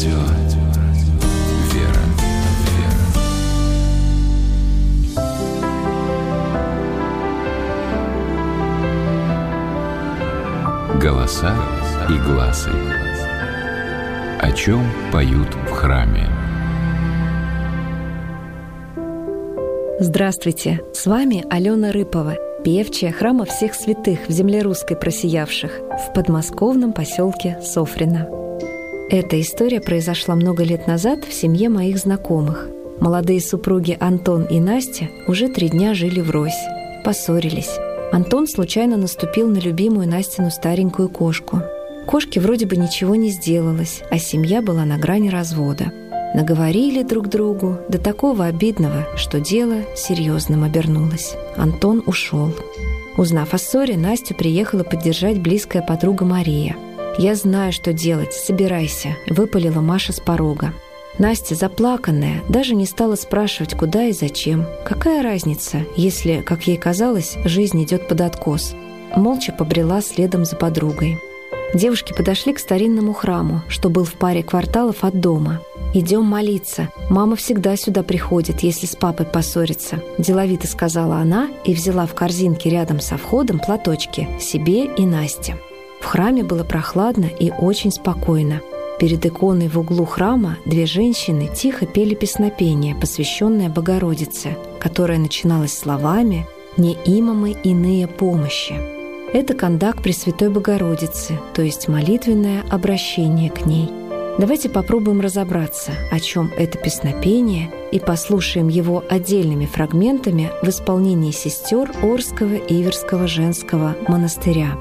Радио «Вера». Голоса и гласы. О чем поют в храме? Здравствуйте! С вами Алена Рыпова, певчая храма всех святых в земле русской просиявших в подмосковном поселке Софрино. Эта история произошла много лет назад в семье моих знакомых. Молодые супруги Антон и Настя уже 3 дня жили врозь, поссорились. Антон случайно наступил на любимую Настину старенькую кошку. Кошке вроде бы ничего не сделалось, а семья была на грани развода. Наговорили друг другу до такого обидного, что дело серьезным обернулось. Антон ушел. Узнав о ссоре, Настю приехала поддержать близкая подруга Мария. «Я знаю, что делать, собирайся», — выпалила Маша с порога. Настя, заплаканная, даже не стала спрашивать, куда и зачем. Какая разница, если, как ей казалось, жизнь идет под откос? Молча побрела следом за подругой. Девушки подошли к старинному храму, что был в паре кварталов от дома. «Идем молиться. Мама всегда сюда приходит, если с папой поссорится», – деловито сказала она и взяла в корзинке рядом со входом платочки себе и Насте. В храме было прохладно и очень спокойно. Перед иконой в углу храма 2 женщины тихо пели песнопение, посвященное Богородице, которое начиналось словами «Не има мы иные помощи». Это кандак Пресвятой Богородицы, то есть молитвенное обращение к ней. Давайте попробуем разобраться, о чем это песнопение, и послушаем его отдельными фрагментами в исполнении сестер Орского Иверского женского монастыря.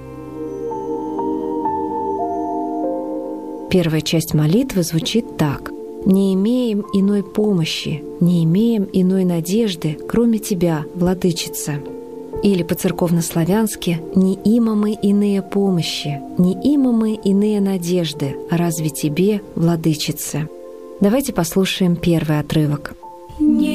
Первая часть молитвы звучит так: «Не имеем иной помощи, не имеем иной надежды, кроме Тебя, Владычица». Или по-церковнославянски «Не има мы иные помощи, не има мы иные надежды, а разве Тебе, Владычица». Давайте послушаем первый отрывок. Не